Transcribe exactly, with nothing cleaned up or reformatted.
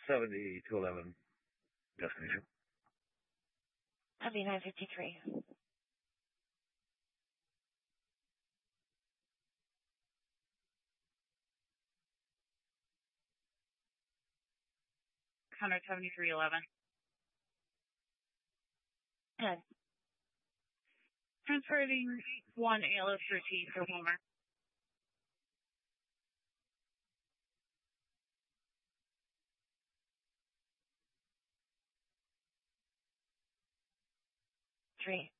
seventy to eleven destination. That'd be nine fifty-three. one seventy-three eleven. Good. Transferring one A L S thirteen for Homer. Three.